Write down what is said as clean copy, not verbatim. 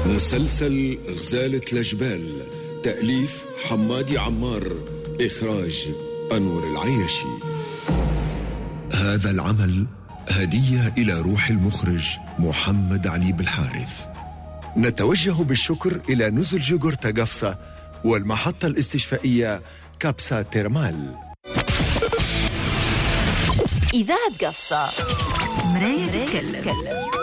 مسلسل غزالة الجبال، تأليف حمادي عمار، إخراج أنور العياشي. هذا العمل هدية إلى روح المخرج محمد علي بالحارث. نتوجه بالشكر إلى نزل جوغورتا قفصة والمحطة الاستشفائية كابسا تيرمال. إذاعة قفصة، مراية تتكلم.